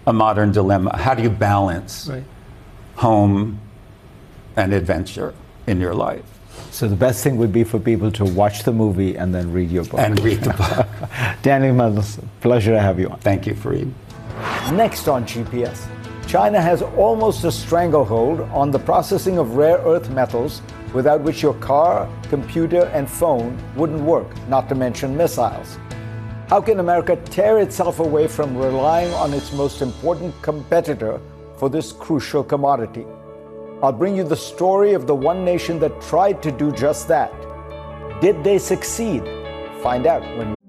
a modern dilemma. How do you balance home and adventure in your life? So the best thing would be for people to watch the movie and then read your book. And read the book. Daniel Mendelsohn, pleasure to have you on. Thank you, Fareed. Next on GPS, China has almost a stranglehold on the processing of rare earth metals without which your car, computer, and phone wouldn't work, not to mention missiles. How can America tear itself away from relying on its most important competitor for this crucial commodity? I'll bring you the story of the one nation that tried to do just that. Did they succeed? Find out when